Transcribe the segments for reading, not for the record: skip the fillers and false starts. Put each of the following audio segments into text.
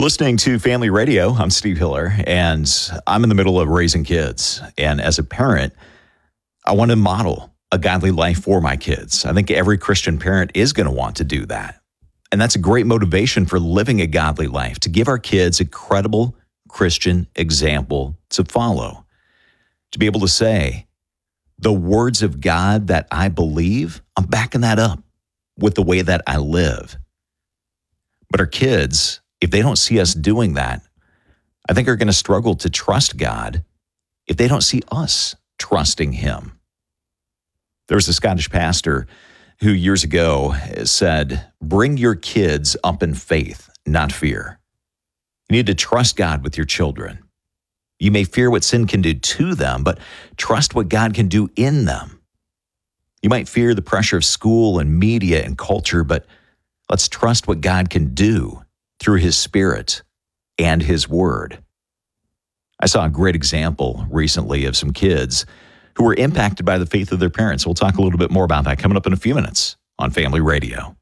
listening to Family Radio. I'm Steve Hiller, and I'm in the middle of raising kids. And as a parent, I want to model a godly life for my kids. I think every Christian parent is going to want to do that. And that's a great motivation for living a godly life, to give our kids a credible Christian example to follow. To be able to say, the words of God that I believe, I'm backing that up with the way that I live. But our kids, if they don't see us doing that, I think are going to struggle to trust God if they don't see us trusting Him. There was a Scottish pastor who years ago said, bring your kids up in faith, not fear. You need to trust God with your children. You may fear what sin can do to them, but trust what God can do in them. You might fear the pressure of school and media and culture, but let's trust what God can do through His Spirit and His Word. I saw a great example recently of some kids who were impacted by the faith of their parents. We'll talk a little bit more about that coming up in a few minutes on Family Radio.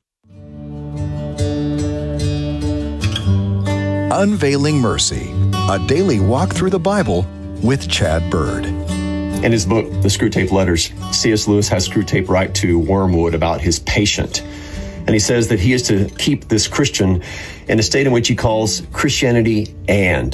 Unveiling Mercy, a daily walk through the Bible with Chad Bird. In his book, The Screwtape Letters, C.S. Lewis has Screwtape write to Wormwood about his patient. And he says that he is to keep this Christian in a state in which he calls Christianity and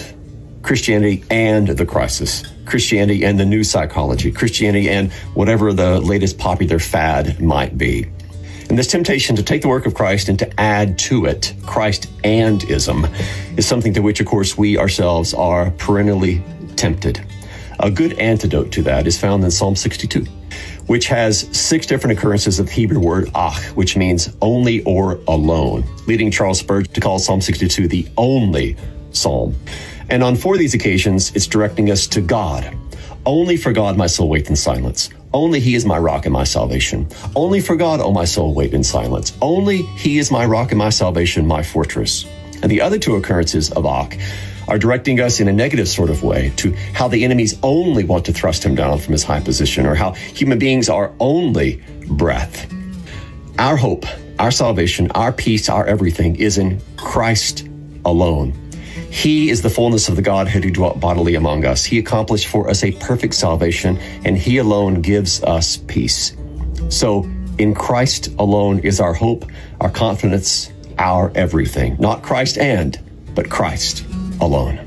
the crisis, Christianity and the new psychology, Christianity and whatever the latest popular fad might be. And this temptation to take the work of Christ and to add to it Christ-and-ism is something to which, of course, we ourselves are perennially tempted. A good antidote to that is found in Psalm 62, which has 6 different occurrences of the Hebrew word ach, which means only or alone, leading Charles Spurgeon to call Psalm 62 the only psalm. And on 4 of these occasions, it's directing us to God. Only for God my soul waits in silence. Only He is my rock and my salvation. Only for God, O my soul, wait in silence. Only He is my rock and my salvation, my fortress. And the other 2 occurrences of ach are directing us in a negative sort of way to how the enemies only want to thrust Him down from His high position, or how human beings are only breath. Our hope, our salvation, our peace, our everything is in Christ alone. He is the fullness of the Godhead who dwelt bodily among us. He accomplished for us a perfect salvation, and He alone gives us peace. So in Christ alone is our hope, our confidence, our everything. Not Christ but Christ alone.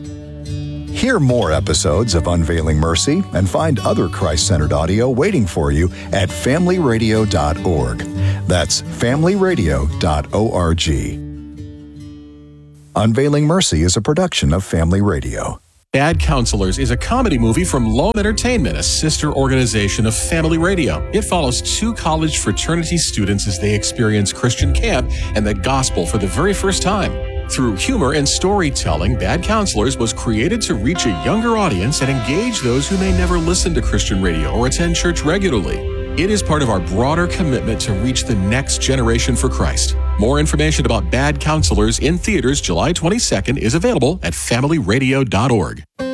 Hear more episodes of Unveiling Mercy and find other Christ-centered audio waiting for you at familyradio.org. That's familyradio.org. Unveiling Mercy is a production of Family Radio. Bad Counselors is a comedy movie from Loam Entertainment, a sister organization of Family Radio. It follows 2 college fraternity students as they experience Christian camp and the gospel for the very first time. Through humor and storytelling, Bad Counselors was created to reach a younger audience and engage those who may never listen to Christian radio or attend church regularly. It is part of our broader commitment to reach the next generation for Christ. More information about Bad Counselors in theaters July 22nd is available at familyradio.org.